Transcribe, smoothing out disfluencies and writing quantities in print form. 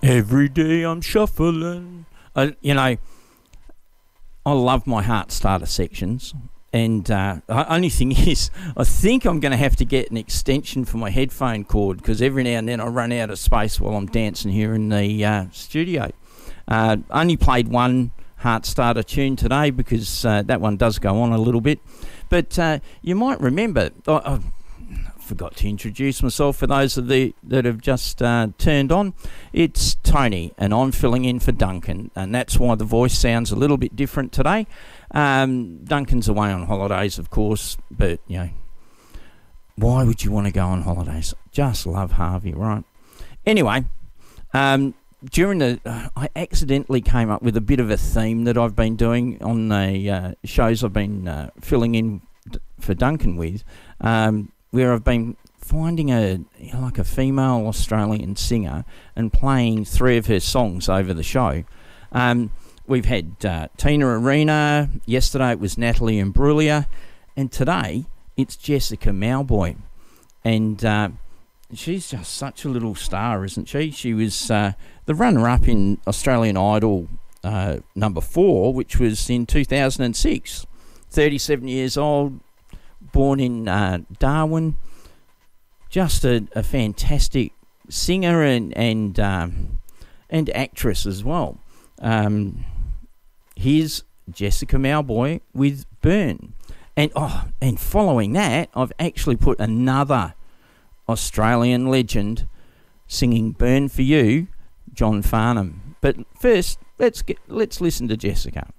Every day I'm shuffling. I love my heart starter sections. And the only thing is, I think I'm going to have to get an extension for my headphone cord, because every now and then I run out of space while I'm dancing here in the studio. Only played one heart starter tune today because that one does go on a little bit. But you might remember, I forgot to introduce myself for those of the that have just turned on. It's Tony, and I'm filling in for Duncan, and that's why the voice sounds a little bit different today. Duncan's away on holidays, of course, but why would you want to go on holidays? Just love Harvey, right? Anyway, during I accidentally came up with a bit of a theme that I've been doing on the shows I've been filling in for Duncan with, where I've been finding a female Australian singer and playing 3 of her songs over the show. We've had Tina Arena, yesterday it was Natalie Imbruglia, and today it's Jessica Mauboy. And she's just such a little star, isn't she? She was the runner-up in Australian Idol number 4, which was in 2006. 37 years old, born in Darwin. Just a fantastic singer and actress as well. Here's Jessica Mauboy with Burn. And following that, I've actually put another Australian legend singing Burn for You, John Farnham. But first, let's listen to Jessica.